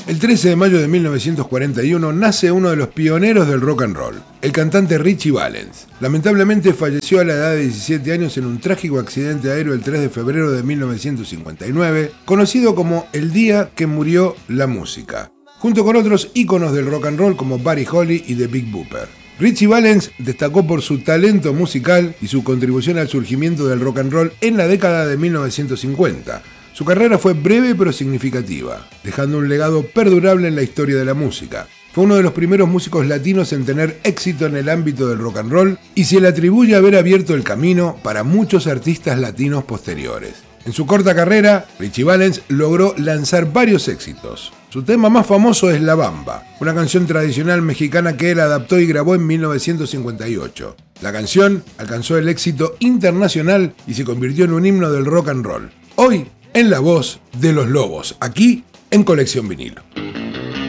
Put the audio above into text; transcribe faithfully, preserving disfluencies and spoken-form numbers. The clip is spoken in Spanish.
El trece de mayo de mil novecientos cuarenta y uno nace uno de los pioneros del rock and roll, el cantante Ritchie Valens. Lamentablemente falleció a la edad de diecisiete años en un trágico accidente aéreo el tres de febrero de mil novecientos cincuenta y nueve, conocido como el día que murió la música, junto con otros íconos del rock and roll como Buddy Holly y The Big Bopper. Ritchie Valens destacó por su talento musical y su contribución al surgimiento del rock and roll en la década de mil novecientos cincuenta. Su carrera fue breve pero significativa, dejando un legado perdurable en la historia de la música. Fue uno de los primeros músicos latinos en tener éxito en el ámbito del rock and roll y se le atribuye haber abierto el camino para muchos artistas latinos posteriores. En su corta carrera, Ritchie Valens logró lanzar varios éxitos. Su tema más famoso es La Bamba, una canción tradicional mexicana que él adaptó y grabó en mil novecientos cincuenta y ocho. La canción alcanzó el éxito internacional y se convirtió en un himno del rock and roll. Hoy, en la voz de Los Lobos, aquí en Colección Vinilo.